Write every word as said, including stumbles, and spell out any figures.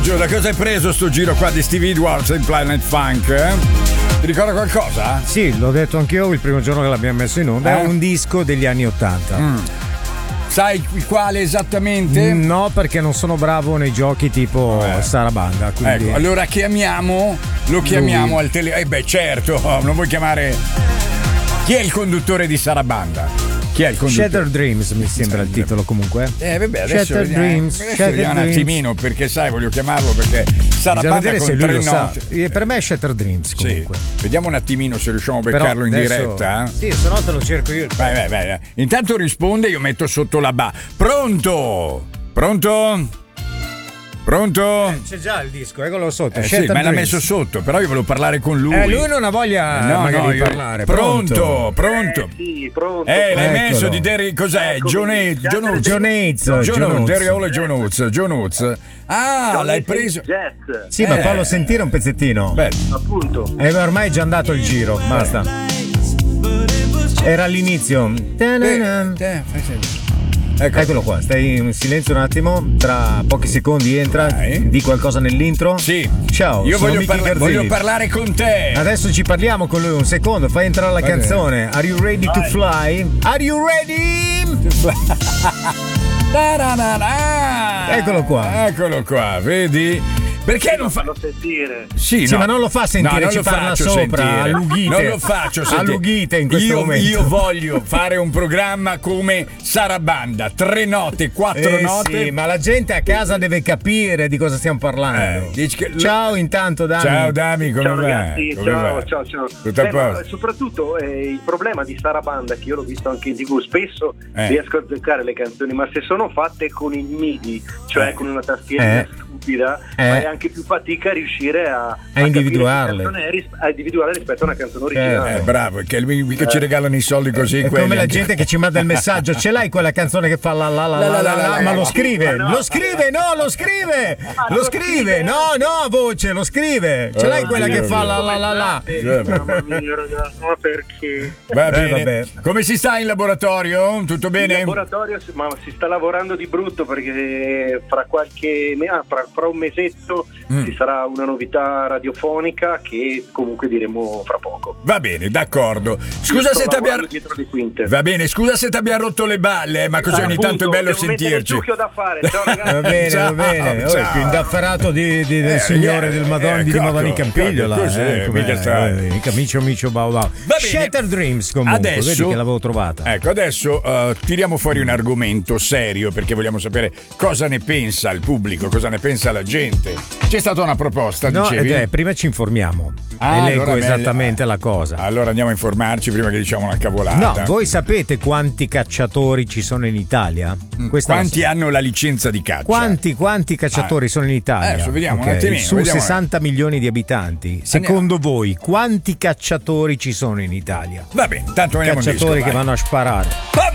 Da cosa hai preso sto giro qua di Stevie Edwards in Planet Funk? Eh? Ti ricorda qualcosa? Sì, l'ho detto anch'io il primo giorno che l'abbiamo messo in onda. Eh? È un disco degli anni Ottanta. Mm. Sai quale esattamente? No, perché non sono bravo nei giochi tipo eh. Sarabanda. Quindi... Ecco, allora chiamiamo, lo chiamiamo Lui. al telefono. Eh beh, certo, non vuoi chiamare. Chi è il conduttore di Sarabanda? Chi è il conduttore? Shattered Dreams mi sembra il titolo comunque. Eh vabbè, adesso Shattered vediamo, Dreams, adesso Shattered vediamo un Dreams. attimino, perché sai, voglio chiamarlo perché Sarabanda con tre note. Per me è Shattered Dreams comunque. Sì. Vediamo un attimino se riusciamo a beccarlo in adesso... diretta. Sì, se no te lo cerco io. Vai, vai, vai. Intanto risponde, io metto sotto la ba. Pronto? Pronto? Pronto? Eh, c'è già il disco, eccolo sotto. Eh sì, me l'ha messo sotto, però io volevo parlare con lui. Eh, lui non ha voglia no, magari no, di io... parlare. Pronto, Pronto? pronto. Eh, sì, pronto. Eh, l'hai Eccolo. messo di Derry, cos'è? John Oates. John Oates. John Oates. John Oates. Derry Hall e John Oates. John Oates. Ah, John l'hai Oates preso. Jazz. Sì, ma Eh. fallo sentire un pezzettino. Beh, Appunto. Eh, ma ormai è già andato il giro, basta. Era all'inizio. te, te, fai sentire. Ecco. Eccolo qua, stai in silenzio un attimo, tra pochi secondi entra, Vai. di qualcosa nell'intro. Sì. Ciao, Io sono voglio, Michi parla- Garzini. voglio parlare con te. Adesso ci parliamo con lui un secondo, fai entrare la Va canzone. Are you ready to fly? Are you ready? Ta-ra-ra-ra. Eccolo qua. Eccolo qua, vedi? Perché non fa... Fallo sentire. Sì, Sì, no. ma non lo fa sentire, No, non ci lo parla faccio sopra, sentire. allughite. Non lo faccio sentire. Allughite in questo io, momento. Io voglio fare un programma come Sarabanda, tre note, quattro Eh note. sì, ma la gente a casa deve capire di cosa stiamo parlando. Eh, dici che- Ciao intanto Dami. Ciao Dami, come Ciao va? ragazzi, Come ciao, va? ciao, ciao. Tutto a Beh, ma posto? soprattutto eh, il problema di Sarabanda, che io l'ho visto anche in tv, spesso Eh. riesco a azzeccare le canzoni, ma se sono fatte con il MIDI, cioè Eh. con una tastiera Eh. stupida, Eh. fai anche più fatica a riuscire a, A individuarle. capire che canzone è ris- a individuare rispetto a una canzone originale. Eh, bravo, che mica ci regalano i soldi così. È quelli come la anche. gente che ci manda il messaggio. Ce l'hai quella canzone che fa la la la la la, la, la, ma lo scrive, no. lo scrive, no, lo scrive, Ah, lo lo scrive, scrive? no, no, a voce, lo scrive. Ce l'hai Oh, quella Dio che fa mio. la la la la. Mamma mia, ragazzi, ma perché? Va Eh, bene. vabbè. Come si sta in laboratorio? Tutto In bene? laboratorio, si- ma si sta lavorando di brutto perché fra qualche me- ah, fra, fra un mesetto Mm. ci sarà una novità radiofonica che comunque diremo fra poco. Va bene, d'accordo. Scusa Sto se ti abbia... lavorando dietro le quinte. Va bene, scusa se ti abbia rotto le balle, eh, ma così Ah, ogni appunto, tanto è bello devo mettere il sentirci. succhio da fare. Ciao ragazzi. Va bene, Ciao, va bene. Oh, ciao. il più indaffarato di, di- del Eh, signore eh, del Madonna eh, di Cocco, Madonna in Campiglio. Cocco, là, così, eh, com'è? mica sta- Eh, mica micio micio bau bau. Va bene. Shattered Dreams comunque, Adesso- vedi che l'avevo trovata. Ecco, adesso uh, tiriamo fuori un argomento serio perché vogliamo sapere cosa ne pensa il pubblico, cosa ne pensa la gente. C'è stata una proposta, No, dicevi? ed è, prima ci informiamo Ah, e leggo allora meglio- esattamente la cosa. Allora andiamo a informarci prima che diciamo una cavolata. No, voi sapete quanti cacciatori ci sono in Italia? Questa Quanti la so. hanno la licenza di caccia? Quanti, quanti cacciatori Ah. sono in Italia? Adesso vediamo un Ok, attimino, Su vediamo. sessanta milioni di abitanti. Secondo voi, quanti cacciatori ci sono in Italia? Va bene, tanto vediamo il disco, Cacciatori che vai. vanno a sparare.